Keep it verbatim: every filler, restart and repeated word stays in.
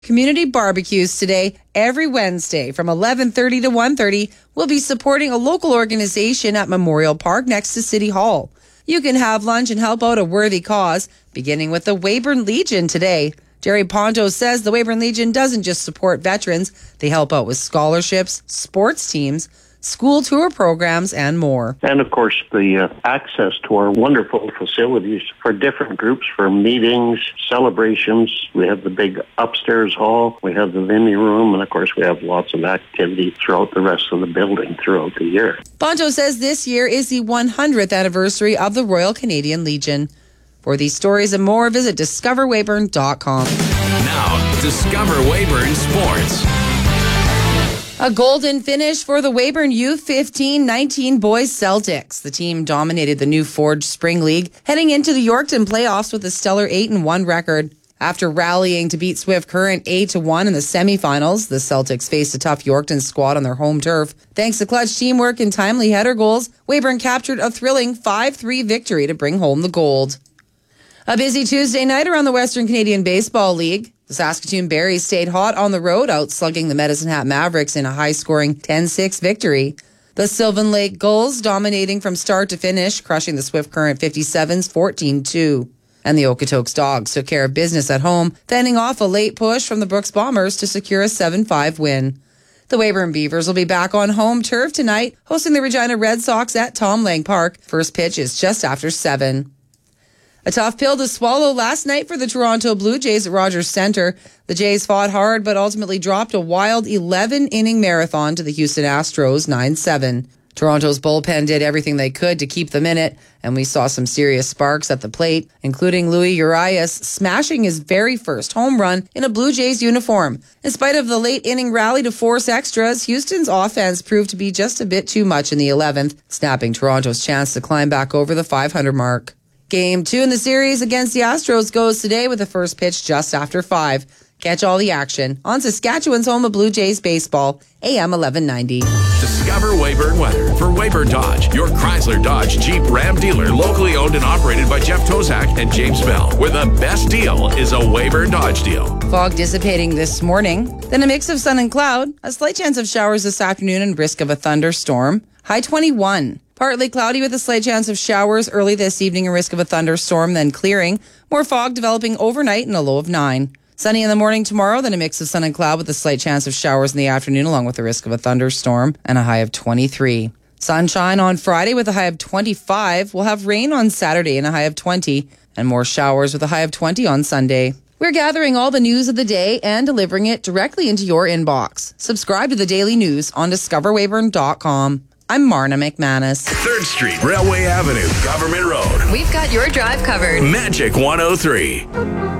Community barbecues today, every Wednesday from eleven thirty to one thirty. We'll be supporting a local organization at Memorial Park next to City Hall. You can have lunch and help out a worthy cause, beginning with the Weyburn Legion today. Jerry Ponto says the Weyburn Legion doesn't just support veterans. They help out with scholarships, sports teams, school tour programs, and more. And, of course, the uh, access to our wonderful facilities for different groups, for meetings, celebrations. We have the big upstairs hall. We have the Vimy room. And, of course, we have lots of activity throughout the rest of the building throughout the year. Ponto says this year is the one hundredth anniversary of the Royal Canadian Legion. For these stories and more, visit discover weyburn dot com. Now, Discover Weyburn Sports. A golden finish for the Weyburn U fifteen nineteen boys Celtics. The team dominated the new Forge Spring League, heading into the Yorkton playoffs with a stellar eight and one record. After rallying to beat Swift Current eight to one in the semifinals, the Celtics faced a tough Yorkton squad on their home turf. Thanks to clutch teamwork and timely header goals, Weyburn captured a thrilling five three victory to bring home the gold. A busy Tuesday night around the Western Canadian Baseball League. The Saskatoon Berries stayed hot on the road, outslugging the Medicine Hat Mavericks in a high-scoring ten six victory. The Sylvan Lake Gulls dominating from start to finish, crushing the Swift Current fifty-sevens fourteen two. And the Okotoks Dogs took care of business at home, fending off a late push from the Brooks Bombers to secure a seven five win. The Weyburn Beavers will be back on home turf tonight, hosting the Regina Red Sox at Tom Lang Park. First pitch is just after seven. A tough pill to swallow last night for the Toronto Blue Jays at Rogers Centre. The Jays fought hard but ultimately dropped a wild eleven-inning marathon to the Houston Astros nine seven. Toronto's bullpen did everything they could to keep them in it, and we saw some serious sparks at the plate, including Luis Urias smashing his very first home run in a Blue Jays uniform. In spite of the late-inning rally to force extras, Houston's offense proved to be just a bit too much in the eleventh, snapping Toronto's chance to climb back over the five hundred mark. Game two in the series against the Astros goes today with the first pitch just after five. Catch all the action on Saskatchewan's home of Blue Jays baseball, A M eleven ninety. Discover Weyburn weather for Weyburn Dodge, your Chrysler Dodge Jeep Ram dealer, locally owned and operated by Jeff Tozak and James Bell, where the best deal is a Weyburn Dodge deal. Fog dissipating this morning, then a mix of sun and cloud, a slight chance of showers this afternoon and risk of a thunderstorm. High twenty-one. Partly cloudy with a slight chance of showers early this evening and risk of a thunderstorm, then clearing. More fog developing overnight and a low of nine. Sunny in the morning tomorrow, then a mix of sun and cloud with a slight chance of showers in the afternoon along with the risk of a thunderstorm and a high of twenty-three. Sunshine on Friday with a high of twenty-five. We'll have rain on Saturday and a high of twenty. And more showers with a high of twenty on Sunday. We're gathering all the news of the day and delivering it directly into your inbox. Subscribe to the Daily News on discover weyburn dot com. I'm Marna McManus. third Street, Railway Avenue, Government Road. We've got your drive covered. Magic one oh three.